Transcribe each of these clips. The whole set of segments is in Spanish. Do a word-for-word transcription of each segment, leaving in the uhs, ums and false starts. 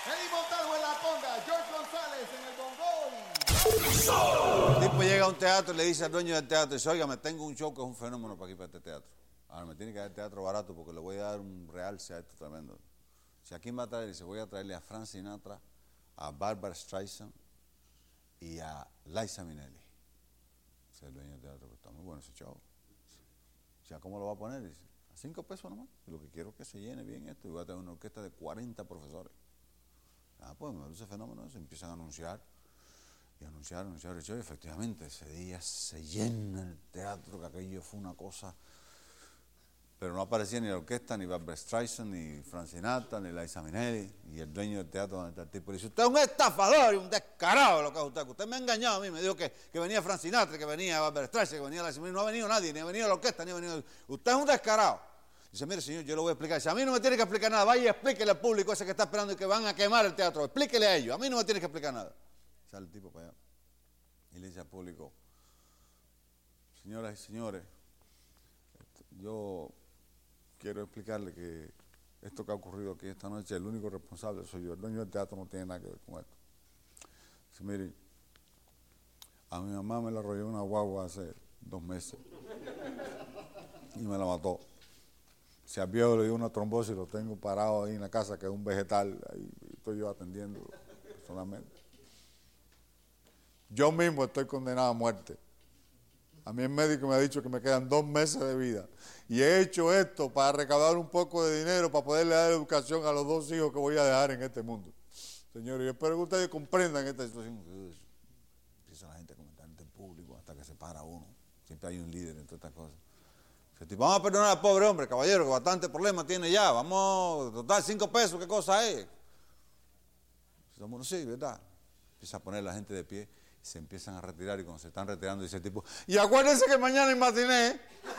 Eddie Montalvo en la conga, George González en el bongo. El tipo llega a un teatro y le dice al dueño del teatro, dice, oiga, me tengo un show que es un fenómeno para aquí, para este teatro. Ahora me tiene que dar teatro barato porque le voy a dar un realce a esto tremendo. Si aquí me va a traer, dice, voy a traerle a Frank Sinatra, a Barbara Streisand y a Liza Minnelli. Dice el dueño del teatro, pues está muy bueno ese show. O sea, ¿cómo lo va a poner? Dice, a cinco pesos nomás. Y lo que quiero es que se llene bien esto. Y voy a tener una orquesta de cuarenta profesores. Ah, pues me parece fenómeno. Se empiezan a anunciar. Y anunciar, anunciar el show. Y efectivamente, ese día se llena el teatro, que aquello fue una cosa. Pero no aparecía ni la orquesta, ni Barbra Streisand, ni Frank Sinatra, ni Liza Minnelli. Y el dueño del teatro, donde está el tipo, dice, usted es un estafador y un descarado lo que es usted. Que usted me ha engañado a mí, me dijo que, que venía Frank Sinatra, que venía Barbra Streisand, que venía Liza Minnelli. No ha venido nadie, ni ha venido la orquesta, ni ha venido... Usted es un descarado. Dice, mire, señor, yo le voy a explicar. Dice, a mí no me tiene que explicar nada. Vaya y explíquele al público ese que está esperando y que van a quemar el teatro. Explíquele a ellos. A mí no me tiene que explicar nada. Sale el tipo para allá. Y le dice al público, señoras y señores, yo quiero explicarle que esto que ha ocurrido aquí esta noche, el único responsable soy yo. El dueño del teatro no tiene nada que ver con esto. Dice, mire, a mi mamá me la arrolló una guagua hace dos meses y me la mató. Si al viejo le dio una trombosis, lo tengo parado ahí en la casa, que es un vegetal, ahí estoy yo atendiendo solamente. Yo mismo estoy condenado a muerte. A mí el médico me ha dicho que me quedan dos meses de vida. Y he hecho esto para recaudar un poco de dinero, para poderle dar educación a los dos hijos que voy a dejar en este mundo. Señores, yo espero que ustedes comprendan esta situación. Empieza la gente a comentar en público hasta que se para uno. Siempre hay un líder en todas estas cosas. Dice, tipo, vamos a perdonar al pobre hombre, caballero, que bastante problema tiene ya. Vamos, total, cinco pesos, ¿qué cosa es? Dice, bueno, sí, ¿verdad? Empieza a poner la gente de pie. Se empiezan a retirar y cuando se están retirando dice el tipo, y acuérdense que mañana en matiné.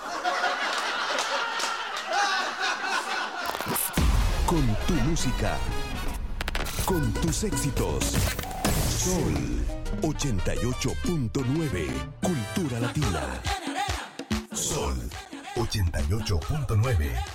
Con tu música, con tus éxitos. Sol ochenta y ocho punto nueve, Cultura Latina. Sol ochenta y ocho punto nueve.